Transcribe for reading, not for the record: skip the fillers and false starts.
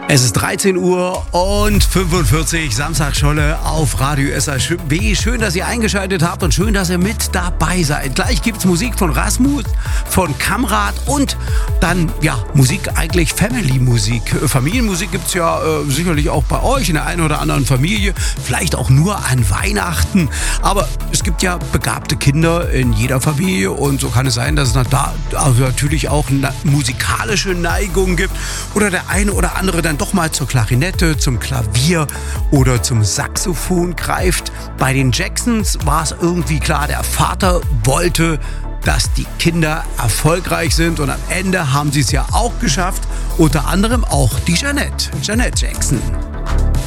Es ist 13 Uhr und 45, Samstagscholle auf Radio SAW. Schön, dass ihr eingeschaltet habt und schön, dass ihr mit dabei seid. Gleich gibt's Musik von Rasmus, von Kamrat und dann, ja, Musik eigentlich Family-Musik. Familienmusik gibt's ja sicherlich auch bei euch in der einen oder anderen Familie. Vielleicht auch nur an Weihnachten. Aber es gibt ja begabte Kinder in jeder Familie und so kann es sein, dass es da natürlich auch musikalische Neigungen gibt oder der eine oder andere dann doch mal zur Klarinette, zum Klavier oder zum Saxophon greift. Bei den Jacksons war es irgendwie klar, der Vater wollte, dass die Kinder erfolgreich sind und am Ende haben sie es ja auch geschafft. Unter anderem auch die Janet Jackson.